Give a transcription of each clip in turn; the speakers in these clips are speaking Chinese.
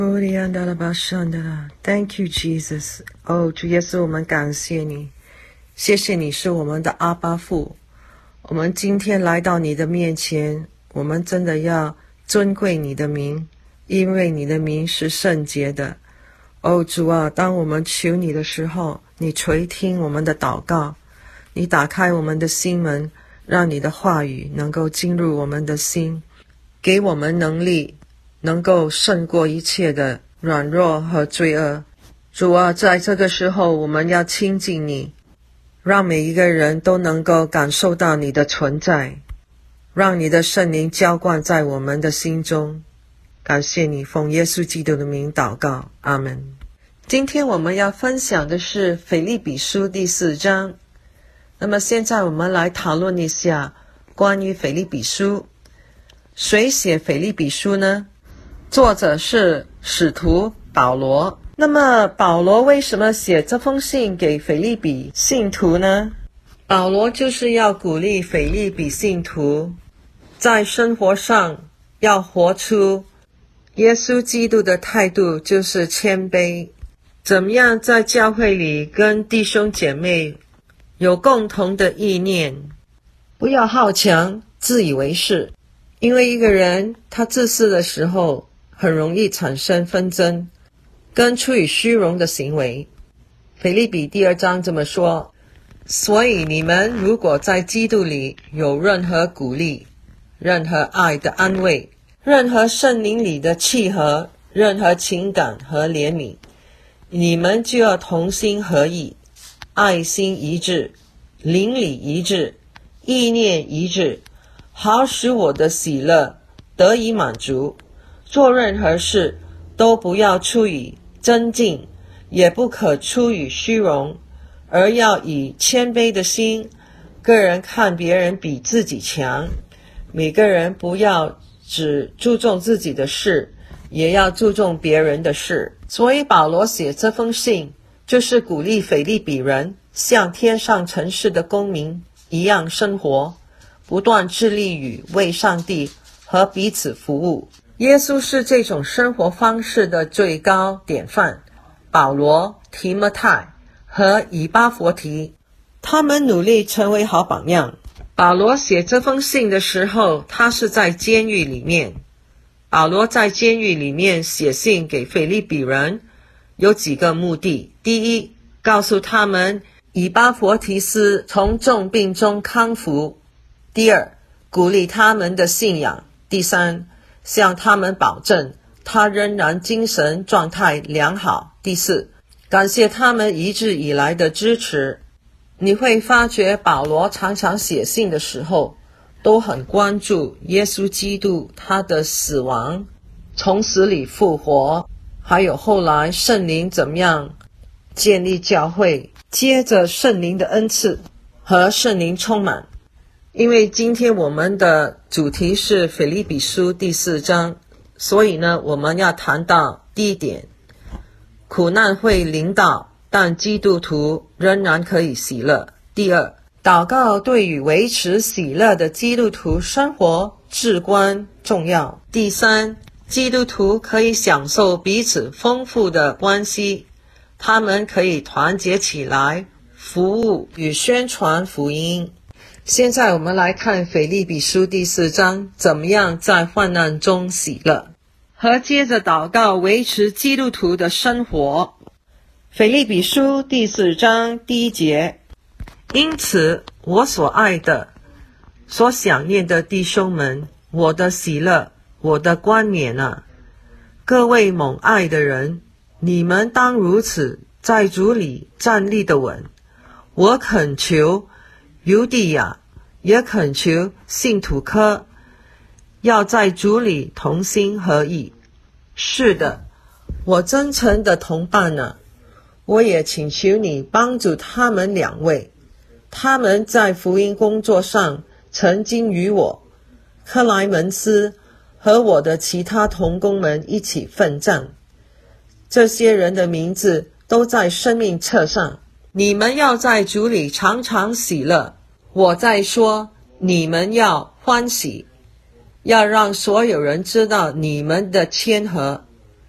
Thank you, Jesus. 主耶稣，我们感谢你，谢谢你是我们的阿爸父。我们今天来到你的面前，我们真的要尊贵你的名，因为你的名是圣洁的。主啊，当我们求你的时候，你垂听我们的祷告，你打开我们的心门，让你的话语能够进入我们的心，给我们能力，能够胜过一切的软弱和罪恶。主啊，在这个时候我们要亲近你，让每一个人都能够感受到你的存在，让你的圣灵浇灌在我们的心中。感谢你，奉耶稣基督的名祷告，阿们。今天我们要分享的是腓立比书第4章。那么现在我们来讨论一下关于腓立比书。谁写腓立比书呢？作者是使徒保罗。那么保罗为什么写这封信给腓立比信徒呢？保罗就是要鼓励腓立比信徒在生活上要活出耶稣基督的态度，就是谦卑。怎么样在教会里跟弟兄姐妹有共同的意念，不要好强自以为是。因为一个人他自私的时候，很容易产生纷争跟出于虚荣的行为。腓立比第2章这么说，所以你们如果在基督里有任何鼓励，任何爱的安慰，任何圣灵里的契合，任何情感和怜悯，你们就要同心合意，爱心一致，灵里一致，意念一致，好使我的喜乐得以满足。做任何事都不要出于争竞，也不可出于虚荣，而要以谦卑的心，个人看别人比自己强。每个人不要只注重自己的事，也要注重别人的事。所以保罗写这封信，就是鼓励腓立比人像天上城市的公民一样生活，不断致力于为上帝和彼此服务。耶稣是这种生活方式的最高典范。保罗、提摩太和以巴弗提，他们努力成为好榜样。保罗写这封信的时候，他是在监狱里面。保罗在监狱里面写信给腓立比人，有几个目的。第一，告诉他们以巴弗提斯从重病中康复。第二，鼓励他们的信仰。第三，向他们保证他仍然精神状态良好。第四，感谢他们一直以来的支持。你会发觉保罗常常写信的时候都很关注耶稣基督他的死亡，从死里复活，还有后来圣灵怎么样建立教会，接着圣灵的恩赐和圣灵充满。因为今天我们的主题是腓立比书第4章，所以呢，我们要谈到第一点，苦难会临到，但基督徒仍然可以喜乐。第二，祷告对于维持喜乐的基督徒生活至关重要。第三，基督徒可以享受彼此丰富的关系，他们可以团结起来服务与宣传福音。现在我们来看腓立比书第4章，怎么样在患难中喜乐，和接着祷告维持基督徒的生活。腓立比书第4章第1节，因此我所爱的，所想念的弟兄们，我的喜乐，我的冠冕啊，各位蒙爱的人，你们当如此，在主里站立的稳。我恳求犹地亚，也恳求信徒科，要在主里同心合意。是的，我真诚的同伴啊，我也请求你帮助他们2位，他们在福音工作上曾经与我、克莱门斯和我的其他同工们一起奋战。这些人的名字都在生命册上。你们要在主里常常喜乐。我在说，你们要欢喜，要让所有人知道你们的谦和。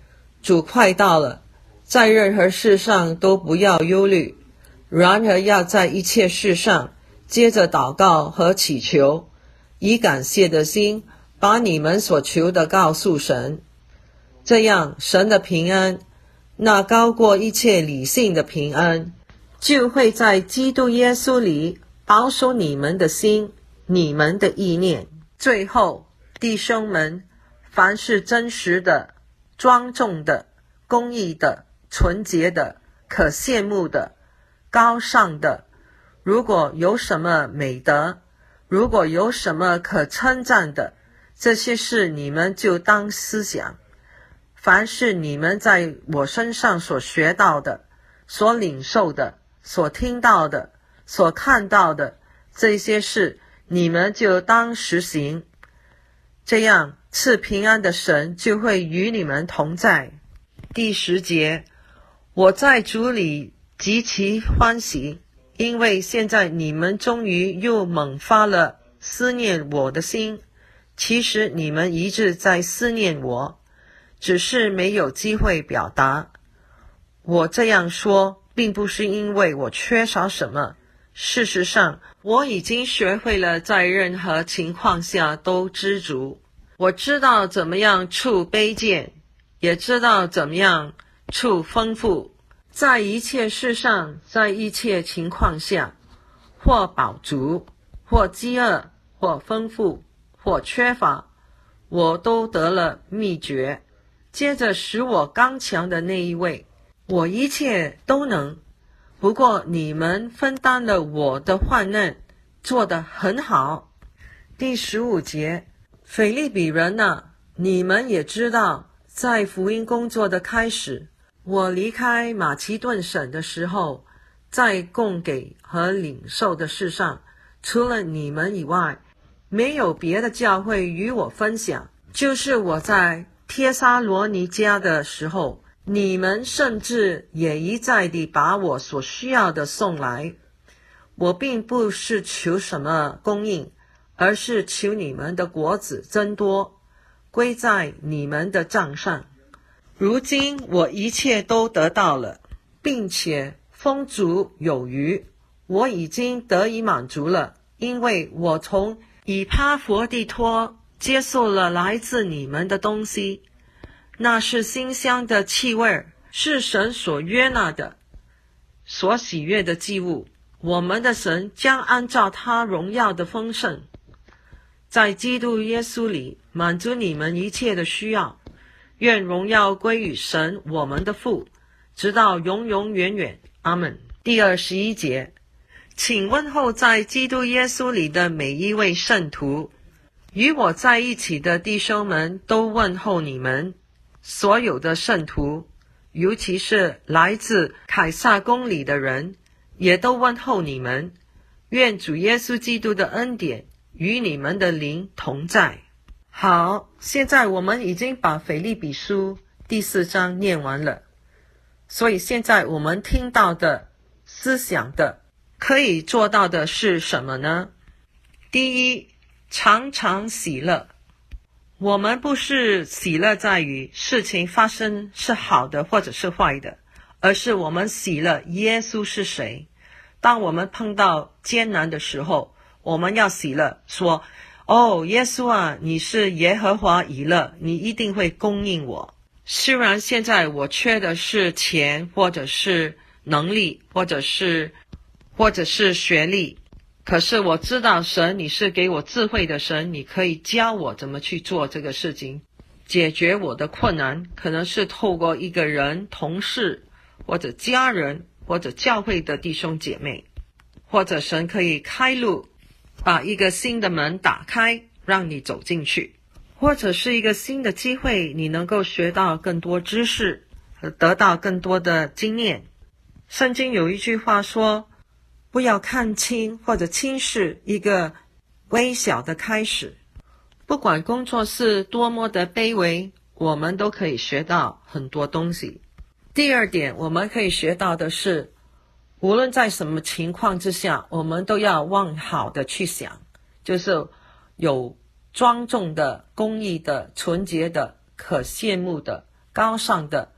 主快到了，在任何事上都不要忧虑，然而要在一切事上接着祷告和祈求，以感谢的心把你们所求的告诉神。这样神的平安，那高过一切理性的平安，就会在基督耶稣里保守你们的心，你们的意念。最后，弟兄们，凡是真实的、庄重的、公义的、纯洁的、可羡慕的、高尚的，如果有什么美德，如果有什么可称赞的，这些事你们就当思想。凡是你们在我身上所学到的、所领受的、所听到的、所看到的，这些事你们就当实行。这样赐平安的神就会与你们同在。第10节，我在主里极其欢喜，因为现在你们终于又猛发了思念我的心。其实你们一直在思念我，只是没有机会表达。我这样说，并不是因为我缺少什么。事实上，我已经学会了在任何情况下都知足。我知道怎么样处卑贱，也知道怎么样处丰富。在一切事上，在一切情况下，或饱足，或饥饿，或丰富，或缺乏，我都得了秘诀。接着使我刚强的那一位，我一切都能。不过你们分担了我的患难，做得很好。第15节，腓立比人啊，你们也知道，在福音工作的开始，我离开马其顿省的时候，在供给和领受的事上，除了你们以外，没有别的教会与我分享。就是我在帖撒罗尼迦的时候，你们甚至也一再地把我所需要的送来。我并不是求什么供应，而是求你们的果子增多，归在你们的账上。如今我一切都得到了，并且丰足有余，我已经得以满足了，因为我从以帕弗地托接受了来自你们的东西，那是馨香的气味，是神所悦纳的、所喜悦的祭物。我们的神将按照他荣耀的丰盛，在基督耶稣里满足你们一切的需要。愿荣耀归于神我们的父，直到永永远远。阿们。第21节，请问候在基督耶稣里的每一位圣徒，与我在一起的弟兄们都问候你们。所有的圣徒，尤其是来自凯撒宫里的人，也都问候你们。愿主耶稣基督的恩典与你们的灵同在。好，现在我们已经把腓立比书第4章念完了，所以现在我们听到的、思想的、可以做到的是什么呢？第一，常常喜乐。我们不是喜乐在于事情发生是好的或者是坏的，而是我们喜乐耶稣是谁。当我们碰到艰难的时候，我们要喜乐，说哦，耶稣啊，你是耶和华以勒，你一定会供应我。虽然现在我缺的是钱，或者是能力，或者是学历，可是我知道神，你是给我智慧的神，你可以教我怎么去做这个事情，解决我的困难，可能是透过一个人、同事，或者家人，或者教会的弟兄姐妹，或者神可以开路，把一个新的门打开，让你走进去，或者是一个新的机会，你能够学到更多知识，和得到更多的经验。圣经有一句话说，不要看轻或者轻视一个微小的开始。不管工作是多么的卑微，我们都可以学到很多东西。第二点，我们可以学到的是，无论在什么情况之下，我们都要往好的去想，就是有庄重的、公义的、纯洁的、可羡慕的、高尚的、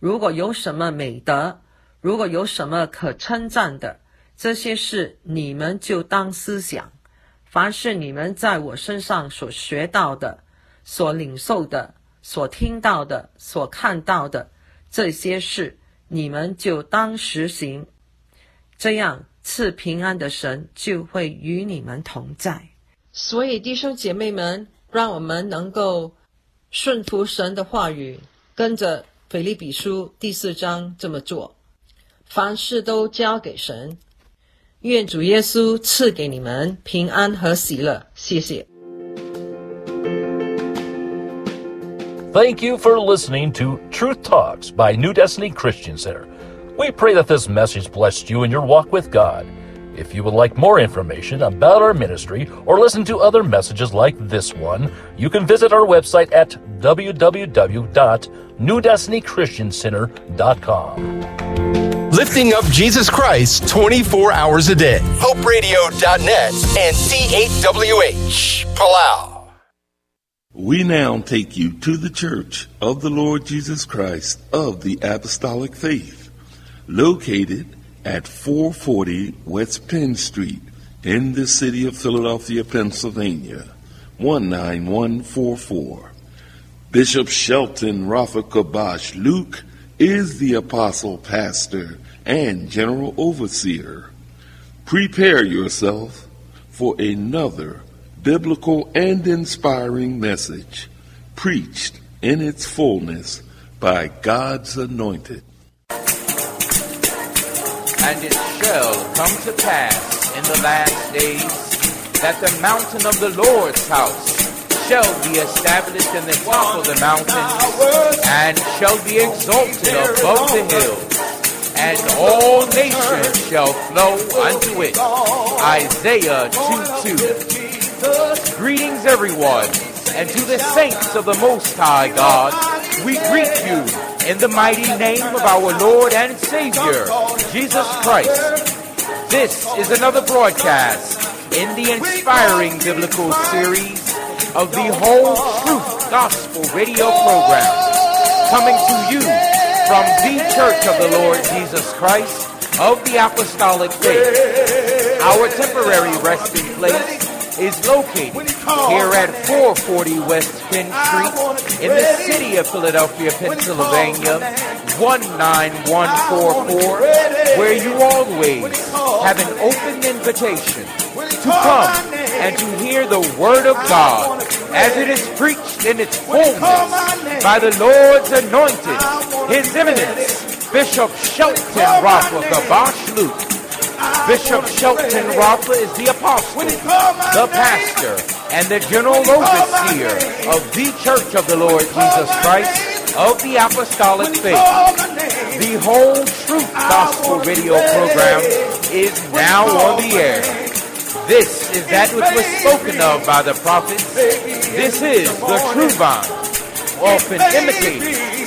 如果有什么美德，如果有什么可称赞的，这些事你们就当思想。凡是你们在我身上所学到的，所领受的，所听到的，所看到的，这些事你们就当实行，这样赐平安的神就会与你们同在。所以弟兄姐妹们，让我们能够顺服神的话语，跟着腓立比书第4章这么做，凡事都交给神。愿主耶稣赐给你们平安和喜乐。谢谢。 Thank you for listening to Truth Talks by New Destiny Christian Center. We pray that this message blessed you in your walk with God. If you would like more information about our ministry or listen to other messages like this one, you can visit our website at www.newdestinychristiancenter.com. Lifting up Jesus Christ 24 hours a day. HopeRadio.net and C8WH, Palau. We now take you to the Church of the Lord Jesus Christ of the Apostolic Faith, located at 440 West Penn Street in the city of Philadelphia, Pennsylvania, 19144. Bishop Shelton Rafa Kabash Luke is the apostle, pastor, and general overseer. Prepare yourself for another biblical and inspiring message, preached in its fullness by God's anointed. And it shall come to pass in the last days that the mountain of the Lord's house shall be established in the top of the mountains, and shall be exalted above the hills, and all nations shall flow unto it. Isaiah 2:2. Greetings, everyone, and to the saints of the Most High God, we greet you in the mighty name of our Lord and Savior, Jesus Christ. This is another broadcast in the inspiring biblical series of the Whole Truth Gospel radio program, coming to you from the Church of the Lord Jesus Christ of the Apostolic Faith. Our temporary resting place is located here at 440 West Penn Street in the city of Philadelphia, Pennsylvania, 19144, where you always have an open invitation to come and to hear the Word of God as it is preached in its fullness by the Lord's anointed, His Eminence, Bishop Shelton Rafa Kabash Luke. Bishop Shelton Rafa is the apostle, the pastor, and the general overseer of the Church of the Lord Jesus Christ of the Apostolic Faith. The Whole Truth Gospel radio program is now on the air. This is that which was spoken of by the prophets. This is the true vine, often imitated